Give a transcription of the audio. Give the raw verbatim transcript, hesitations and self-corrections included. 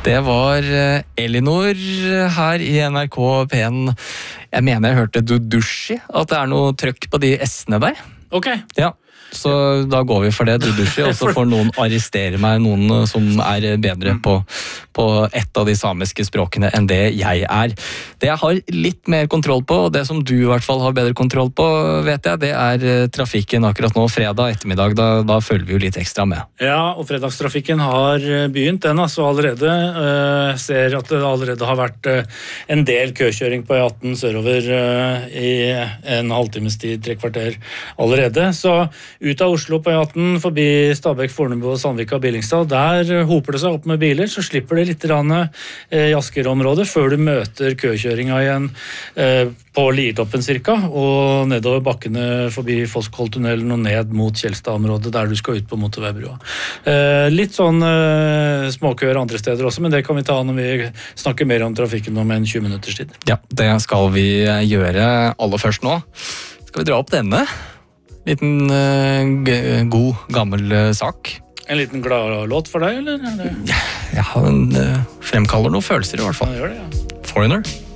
Det var Elinor her i N R K P en. Jeg mener jeg hørte Dudushi, at det er noe trøkk på de S-ene der. Ok. Ja. Så da går vi for det, Dudushi, og så får noen arrestere meg, noen som er bedre på, på ett av de samiske språkene enn det jeg er. Det jeg har litt mer kontroll på, og det som du i hvert fall har bedre kontroll på, vet jeg, det er trafikken akkurat nå, fredag ettermiddag, da, da følger vi jo litt ekstra med. Ja, og fredagstrafikken har begynt den, altså allerede. Jeg ser at det allerede har vært en del køkjøring på E atten sørover i en halvtimes tid, tre kvarter allerede, så ut av Oslo på E atten, forbi Stabekk, Fornebu og Sandvika og Billingstad, der hoper det seg opp med biler, så slipper det litt rann, eh, i Asker-området før du møter køkjøringa igjen eh, på Liertoppen cirka, og nedover bakkene forbi Fosskoltunnelen og ned mot Kjelstad-området, der du skal ut på motorveibrua. Eh, litt sånn eh, småkøer andre steder også, men det kan vi ta når vi snakker mer om trafikken om en tjue minutters tid. Ja, det skal vi gjøre aller først nå. Skal vi dra opp denne? Liten uh, g- god, gammel uh, sak. En liten glad låt for deg, eller? Ja, ja den uh, fremkaller noen følelser i hvert fall. Ja, gjør det, ja. Foreigner.